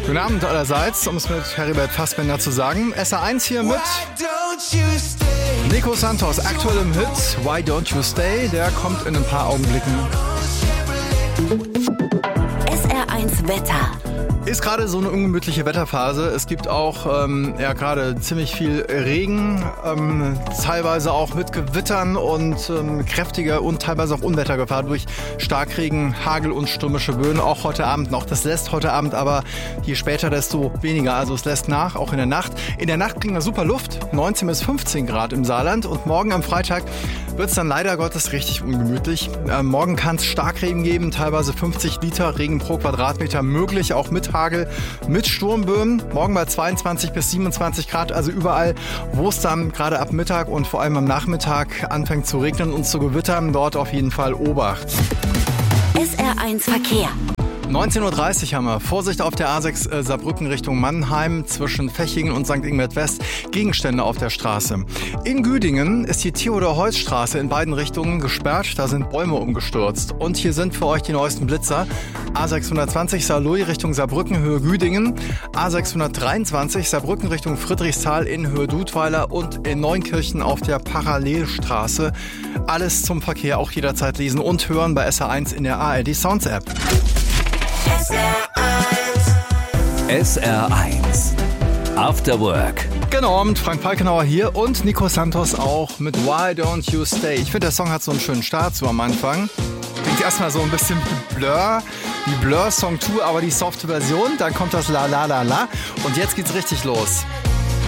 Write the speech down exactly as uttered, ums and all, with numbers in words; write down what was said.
Guten Abend allerseits, um es mit Heribert Fassbender zu sagen. S R eins hier mit Nico Santos, aktuell im Hit Why Don't You Stay, der kommt in ein paar Augenblicken. S R eins Wetter. Ist gerade so eine ungemütliche Wetterphase. Es gibt auch ähm, ja gerade ziemlich viel Regen, ähm, teilweise auch mit Gewittern und ähm, kräftiger und teilweise auch Unwettergefahr durch Starkregen, Hagel und stürmische Böen. Auch heute Abend noch. Das lässt heute Abend aber je später, desto weniger. Also es lässt nach, auch in der Nacht. In der Nacht kriegen wir super Luft, neunzehn bis fünfzehn Grad im Saarland. Und morgen am Freitag wird es dann leider Gottes richtig ungemütlich. Ähm, morgen kann es Starkregen geben, teilweise fünfzig Liter Regen pro Quadratmeter möglich, auch mit Hagel, mit Sturmböen. Morgen bei zweiundzwanzig bis siebenundzwanzig Grad, also überall, wo es dann gerade ab Mittag und vor allem am Nachmittag anfängt zu regnen und zu gewittern, dort auf jeden Fall Obacht. S R eins Verkehr. neunzehn Uhr dreißig haben wir. Vorsicht auf der A sechs äh, Saarbrücken Richtung Mannheim zwischen Fechingen und Sankt Ingbert West. Gegenstände auf der Straße. In Güdingen ist die Theodor-Heuss-Straße in beiden Richtungen gesperrt. Da sind Bäume umgestürzt. Und hier sind für euch die neuesten Blitzer. A sechshundertzwanzig Saarlouis Richtung Saarbrücken, Höhe Güdingen. A sechshundertdreiundzwanzig Saarbrücken Richtung Friedrichsthal in Höhe Dudweiler und in Neunkirchen auf der Parallelstraße. Alles zum Verkehr auch jederzeit lesen und hören bei S R eins in der A R D Sounds App. S R eins. S R eins. After Work. Genau, mit Frank Falkenauer hier und Nico Santos auch mit Why Don't You Stay. Ich finde, der Song hat so einen schönen Start so am Anfang. Klingt erstmal so ein bisschen wie Blur, wie Blur Song zwei, aber die softe Version. Dann kommt das La La La La und jetzt geht's richtig los.